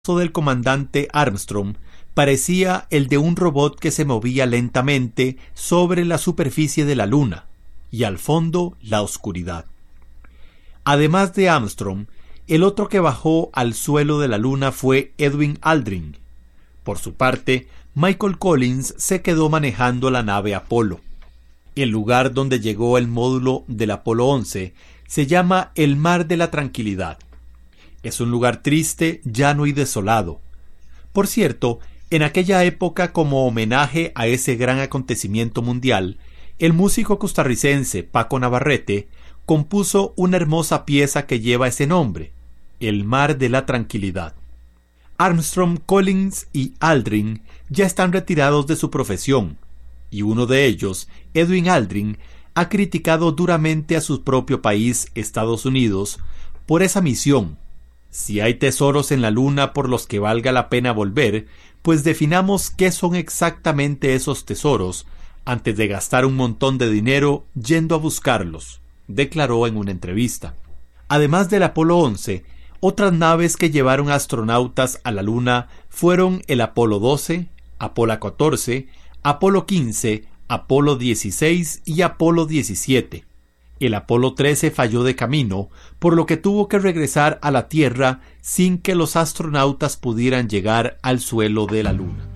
del comandante Armstrong parecía el de un robot que se movía lentamente sobre la superficie de la Luna, y al fondo la oscuridad. Además de Armstrong, el otro que bajó al suelo de la Luna fue Edwin Aldrin. Por su parte, Michael Collins se quedó manejando la nave Apolo. El lugar donde llegó el módulo del Apolo 11 se llama el Mar de la Tranquilidad. Es un lugar triste, llano y desolado. Por cierto, en aquella época, como homenaje a ese gran acontecimiento mundial, el músico costarricense Paco Navarrete compuso una hermosa pieza que lleva ese nombre, El Mar de la Tranquilidad. Armstrong, Collins y Aldrin ya están retirados de su profesión, y uno de ellos, Edwin Aldrin, ha criticado duramente a su propio país, Estados Unidos, por esa misión. Si hay tesoros en la Luna por los que valga la pena volver, pues definamos qué son exactamente esos tesoros antes de gastar un montón de dinero yendo a buscarlos, declaró en una entrevista. Además del Apolo 11, otras naves que llevaron astronautas a la Luna fueron el Apolo 12, Apolo 14, Apolo 15, Apolo 16 y Apolo 17. El Apolo 13 falló de camino, por lo que tuvo que regresar a la Tierra sin que los astronautas pudieran llegar al suelo de la Luna.